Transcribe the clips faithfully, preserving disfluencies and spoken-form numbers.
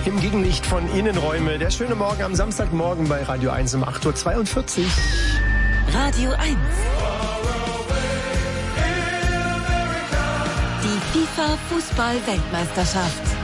Im Gegenlicht von Innenräume. Der schöne Morgen am Samstagmorgen bei Radio eins um acht Uhr zweiundvierzig. Radio eins. Die FIFA-Fußball-Weltmeisterschaft.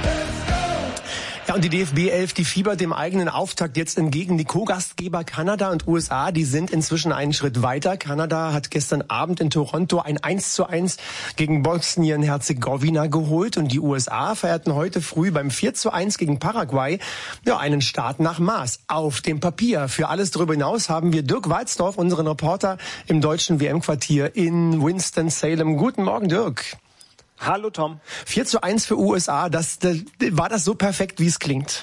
Ja, und die D F B elf, die fiebert dem eigenen Auftakt jetzt entgegen. Die Co-Gastgeber Kanada und U S A, die sind inzwischen einen Schritt weiter. Kanada hat gestern Abend in Toronto ein eins zu eins gegen Bosnien-Herzegowina geholt. Und die U S A feierten heute früh beim vier zu eins gegen Paraguay ja, einen Start nach Maß auf dem Papier. Für alles darüber hinaus haben wir Dirk Walzdorf, unseren Reporter im deutschen W M-Quartier in Winston-Salem. Guten Morgen, Dirk. Hallo Tom. vier zu eins für U S A, das, das, war das so perfekt, wie es klingt?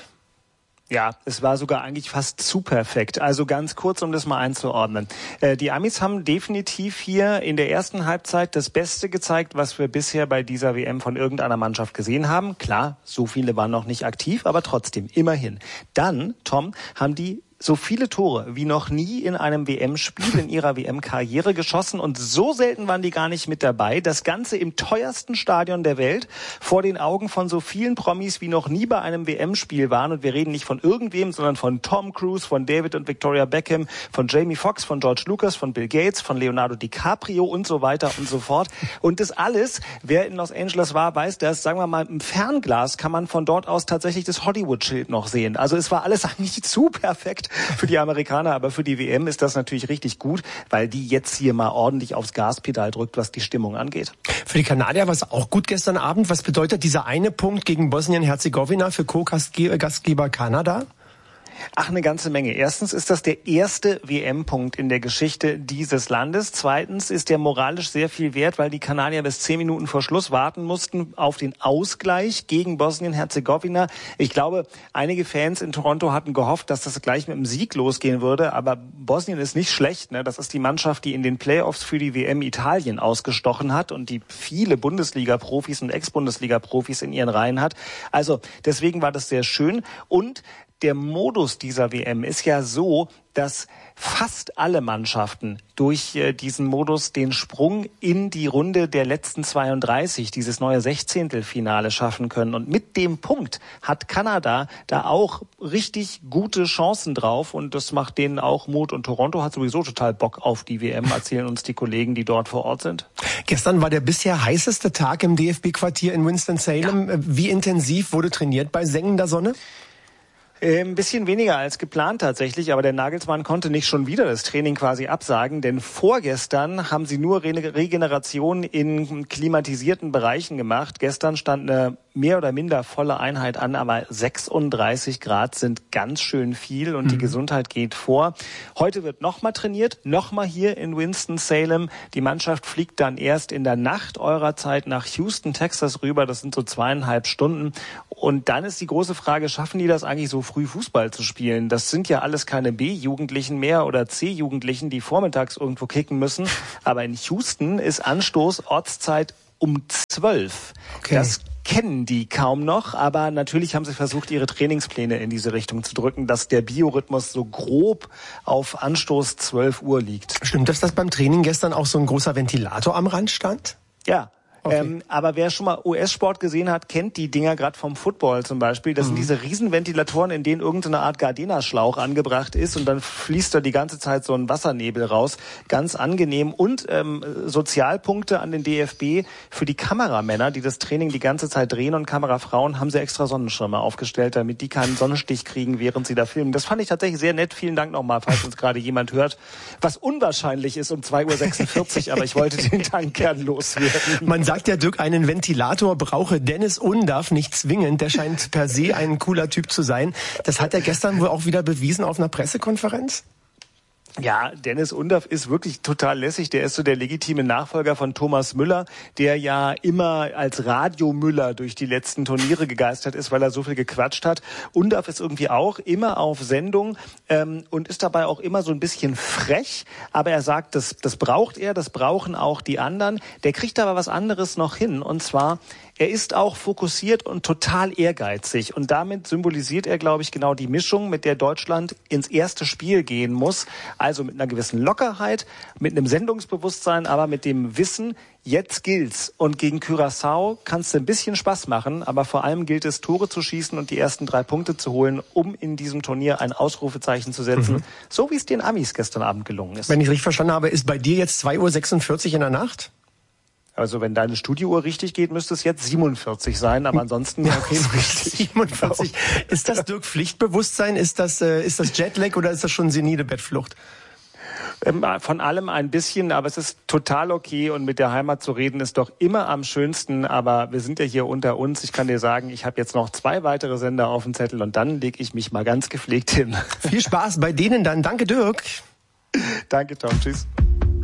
Ja, es war sogar eigentlich fast zu perfekt. Also ganz kurz, um das mal einzuordnen. Äh, die Amis haben definitiv hier in der ersten Halbzeit das Beste gezeigt, was wir bisher bei dieser W M von irgendeiner Mannschaft gesehen haben. Klar, so viele waren noch nicht aktiv, aber trotzdem, immerhin. Dann, Tom, haben die so viele Tore wie noch nie in einem W M-Spiel in ihrer W M-Karriere geschossen und so selten waren die gar nicht mit dabei. Das Ganze im teuersten Stadion der Welt, vor den Augen von so vielen Promis wie noch nie bei einem W M-Spiel waren. Und wir reden nicht von irgendwem, sondern von Tom Cruise, von David und Victoria Beckham, von Jamie Foxx, von George Lucas, von Bill Gates, von Leonardo DiCaprio und so weiter und so fort. Und das alles, wer in Los Angeles war, weiß das, sagen wir mal, im Fernglas kann man von dort aus tatsächlich das Hollywood-Schild noch sehen. Also es war alles eigentlich zu perfekt für die Amerikaner, aber für die W M ist das natürlich richtig gut, weil die jetzt hier mal ordentlich aufs Gaspedal drückt, was die Stimmung angeht. Für die Kanadier war es auch gut gestern Abend. Was bedeutet dieser eine Punkt gegen Bosnien-Herzegowina für Co-Gastgeber Kanada? Ach, eine ganze Menge. Erstens ist das der erste W M-Punkt in der Geschichte dieses Landes. Zweitens ist der moralisch sehr viel wert, weil die Kanadier bis zehn Minuten vor Schluss warten mussten auf den Ausgleich gegen Bosnien-Herzegowina. Ich glaube, einige Fans in Toronto hatten gehofft, dass das gleich mit einem Sieg losgehen würde. Aber Bosnien ist nicht schlecht, ne? Das ist die Mannschaft, die in den Playoffs für die W M Italien ausgestochen hat und die viele Bundesliga-Profis und Ex-Bundesliga-Profis in ihren Reihen hat. Also deswegen war das sehr schön. Und der Modus dieser W M ist ja so, dass fast alle Mannschaften durch äh, diesen Modus den Sprung in die Runde der letzten zweiunddreißig, dieses neue Sechzehntelfinale schaffen können. Und mit dem Punkt hat Kanada da auch richtig gute Chancen drauf und das macht denen auch Mut. Und Toronto hat sowieso total Bock auf die W M, erzählen uns die Kollegen, die dort vor Ort sind. Gestern war der bisher heißeste Tag im D F B-Quartier in Winston-Salem. Ja. Wie intensiv wurde trainiert bei sengender Sonne? Ein bisschen weniger als geplant tatsächlich, aber der Nagelsmann konnte nicht schon wieder das Training quasi absagen, denn vorgestern haben sie nur Re- Regeneration in klimatisierten Bereichen gemacht. Gestern stand eine mehr oder minder volle Einheit an, aber sechsunddreißig Grad sind ganz schön viel und mhm. die Gesundheit geht vor. Heute wird nochmal trainiert, nochmal hier in Winston-Salem. Die Mannschaft fliegt dann erst in der Nacht eurer Zeit nach Houston, Texas rüber. Das sind so zweieinhalb Stunden. Und dann ist die große Frage, schaffen die das eigentlich so früh Fußball zu spielen? Das sind ja alles keine B-Jugendlichen mehr oder C-Jugendlichen, die vormittags irgendwo kicken müssen. Aber in Houston ist Anstoß Ortszeit um zwölf. Okay. Das kennen die kaum noch, aber natürlich haben sie versucht, ihre Trainingspläne in diese Richtung zu drücken, dass der Biorhythmus so grob auf Anstoß zwölf Uhr liegt. Stimmt das, dass beim Training gestern auch so ein großer Ventilator am Rand stand? Ja. Okay. Ähm, aber wer schon mal U S-Sport gesehen hat, kennt die Dinger gerade vom Football zum Beispiel. Das mhm. sind diese Riesenventilatoren, in denen irgendeine Art Gardena-Schlauch angebracht ist und dann fließt da die ganze Zeit so ein Wassernebel raus. Ganz angenehm. Und ähm, Sozialpunkte an den D F B für die Kameramänner, die das Training die ganze Zeit drehen, und Kamerafrauen haben sie extra Sonnenschirme aufgestellt, damit die keinen Sonnenstich kriegen, während sie da filmen. Das fand ich tatsächlich sehr nett. Vielen Dank nochmal, falls uns gerade jemand hört. Was unwahrscheinlich ist um zwei Uhr sechsundvierzig, aber ich wollte den Dank gern loswerden. Man sagt ja, Dirk, einen Ventilator brauche Dennis Undaff nicht zwingend. Der scheint per se ein cooler Typ zu sein. Das hat er gestern wohl auch wieder bewiesen auf einer Pressekonferenz. Ja, Dennis Undaff ist wirklich total lässig. Der ist so der legitime Nachfolger von Thomas Müller, der ja immer als Radio Müller durch die letzten Turniere gegeistert ist, weil er so viel gequatscht hat. Undaff ist irgendwie auch immer auf Sendung ähm, und ist dabei auch immer so ein bisschen frech. Aber er sagt, das, das braucht er, das brauchen auch die anderen. Der kriegt aber was anderes noch hin. Und zwar, Er ist auch fokussiert und total ehrgeizig. Und damit symbolisiert er, glaube ich, genau die Mischung, mit der Deutschland ins erste Spiel gehen muss. Also mit einer gewissen Lockerheit, mit einem Sendungsbewusstsein, aber mit dem Wissen, jetzt gilt's. Und gegen Curaçao kannst du ein bisschen Spaß machen, aber vor allem gilt es, Tore zu schießen und die ersten drei Punkte zu holen, um in diesem Turnier ein Ausrufezeichen zu setzen. Mhm. So wie es den Amis gestern Abend gelungen ist. Wenn ich richtig verstanden habe, ist bei dir jetzt zwei Uhr sechsundvierzig in der Nacht? Also wenn deine Studiouhr richtig geht, müsste es jetzt siebenundvierzig sein, aber ansonsten ja, okay, ist richtig. siebenundvierzig. Ist das, Dirk, Pflichtbewusstsein? Ist das, äh, ist das Jetlag oder ist das schon senile Bettflucht? Von allem ein bisschen, aber es ist total okay und mit der Heimat zu reden ist doch immer am schönsten, aber wir sind ja hier unter uns. Ich kann dir sagen, ich habe jetzt noch zwei weitere Sender auf dem Zettel und dann lege ich mich mal ganz gepflegt hin. Viel Spaß bei denen dann. Danke, Dirk. Danke, Tom. Tschüss.